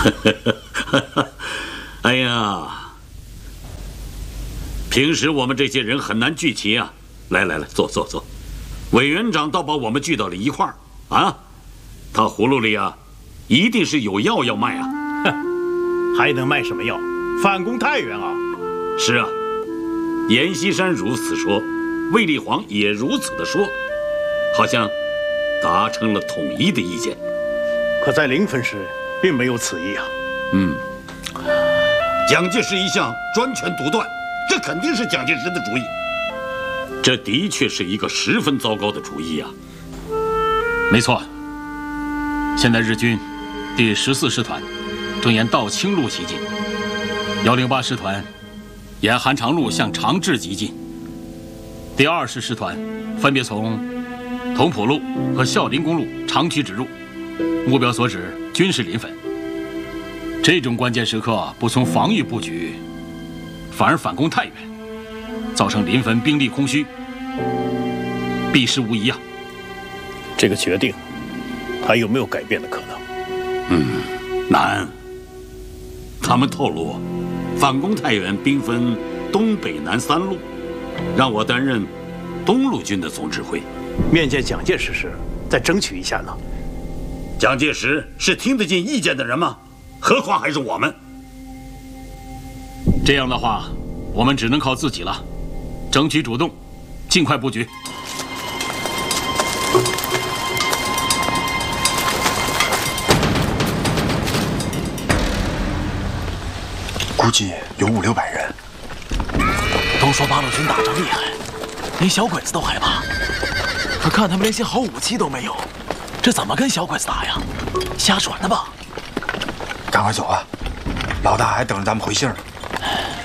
哎呀，平时我们这些人很难聚齐啊！来，坐。委员长倒把我们聚到了一块儿啊！他葫芦里啊，一定是有药要卖啊！ 哼，还能卖什么药？反攻太原啊！ 是啊，阎锡山如此说，卫立煌也如此的说，好像达成了统一的意见。 可在临汾时，并没有此意啊。 蒋介石一向专权独断，这肯定是蒋介石的主意。这的确是一个十分糟糕的主意啊！ 没错，现在日军第14师团正沿道清路西进，108师团沿韩长路向长治急进，第20师团分别从同蒲路和孝陵公路长驱直入，目标所指均是临汾。这种关键时刻不从防御布局，反而反攻太原，造成临汾兵力空虚，必失无疑啊！ 这个决定还有没有改变的可能？ 难。他们透露，反攻太原兵分东北南3路，让我担任东路军的总指挥。 面见蒋介石时，再争取一下呢？ 蒋介石是听得进意见的人吗？何况还是我们。 这样的话，我们只能靠自己了，争取主动，尽快布局。 估计有500-600人。 都说八路军打仗厉害，连小鬼子都害怕。可看他们连些好武器都没有，这怎么跟小鬼子打呀？瞎传的吧？ 赶快走啊！老大还等着咱们回信呢。